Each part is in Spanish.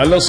A las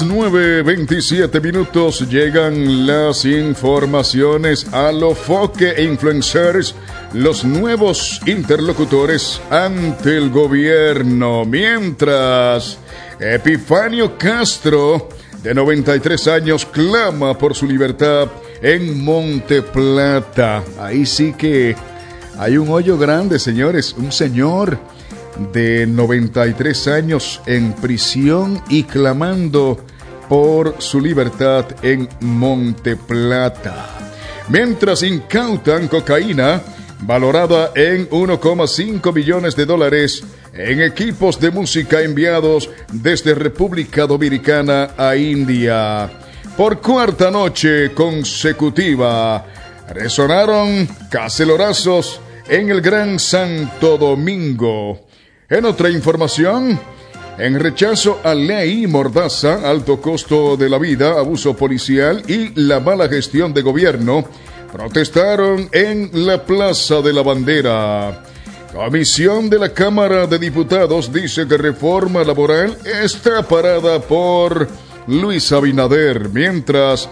9:27 llegan las informaciones a lo Foque e Influencers, los nuevos interlocutores ante el gobierno. Mientras, Epifanio Castro, de 93 años, clama por su libertad en Monte Plata. Ahí sí que hay un hoyo grande, señores. Un señor de 93 años en prisión y clamando por su libertad en Monte Plata. Mientras incautan cocaína valorada en $1.5 millones en equipos de música enviados desde República Dominicana a India. Por cuarta noche consecutiva, resonaron cacerorazos en el Gran Santo Domingo. En otra información, en rechazo a ley mordaza, alto costo de la vida, abuso policial y la mala gestión de gobierno, protestaron en la Plaza de la Bandera. Comisión de la Cámara de Diputados dice que reforma laboral está parada por Luis Abinader, mientras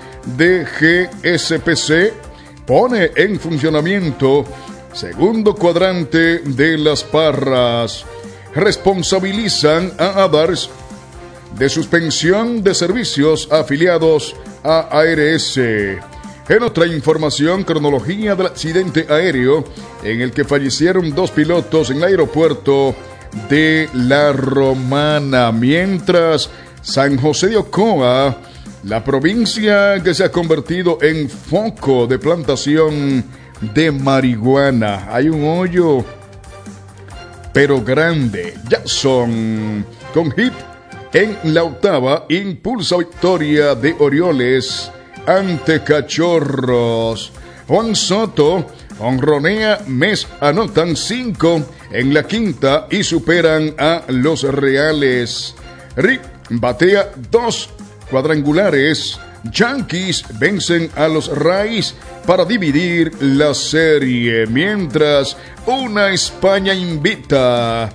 DGSPC pone en funcionamiento segundo cuadrante de Las Parras. Responsabilizan a ADARS de suspensión de servicios afiliados a ARS. En otra información, cronología del accidente aéreo en el que fallecieron 2 pilotos en el aeropuerto de La Romana. Mientras, San José de Ocoa, la provincia que se ha convertido en foco de plantación de marihuana. Hay un hoyo, pero grande. Jackson, con hit en la octava, impulsa victoria de Orioles ante Cachorros. Juan Soto, honronea, Mes anotan 5 en la quinta y superan a los Reales. Rick batea 2 cuadrangulares. Yankees vencen a los Rays para dividir la serie, mientras una España invita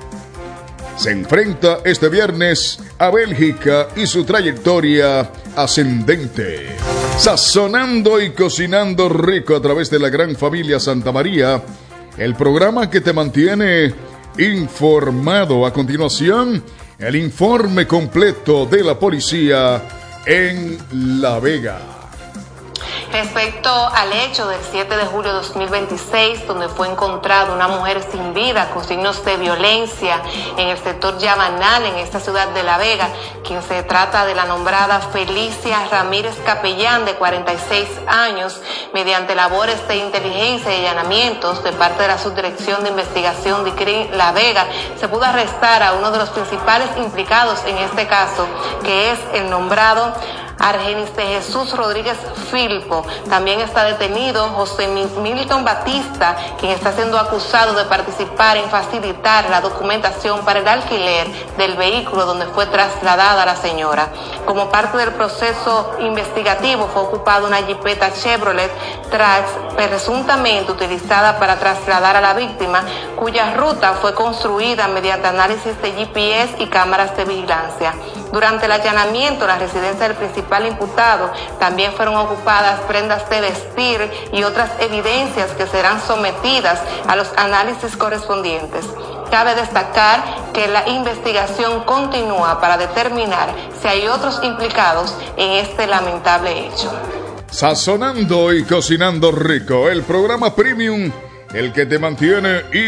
se enfrenta este viernes a Bélgica y su trayectoria ascendente. Sazonando y cocinando rico a través de la gran familia Santa María, el programa que te mantiene informado. A continuación, el informe completo de la policía en La Vega. Respecto al hecho del 7 de julio de 2026, donde fue encontrada una mujer sin vida con signos de violencia en el sector Yabanal, en esta ciudad de La Vega, quien se trata de la nombrada Felicia Ramírez Capellán, de 46 años, mediante labores de inteligencia y allanamientos de parte de la Subdirección de Investigación de CRIM La Vega, se pudo arrestar a uno de los principales implicados en este caso, que es el nombrado Argenis de Jesús Rodríguez Filpo. También está detenido José Milton Batista, quien está siendo acusado de participar en facilitar la documentación para el alquiler del vehículo donde fue trasladada la señora. Como parte del proceso investigativo, fue ocupada una jipeta Chevrolet Trax, presuntamente utilizada para trasladar a la víctima, cuya ruta fue construida mediante análisis de GPS y cámaras de vigilancia. Durante el allanamiento, la residencia del principal imputado, también fueron ocupadas prendas de vestir y otras evidencias que serán sometidas a los análisis correspondientes. Cabe destacar que la investigación continúa para determinar si hay otros implicados en este lamentable hecho. Sazonando y cocinando rico, el programa premium, el que te mantiene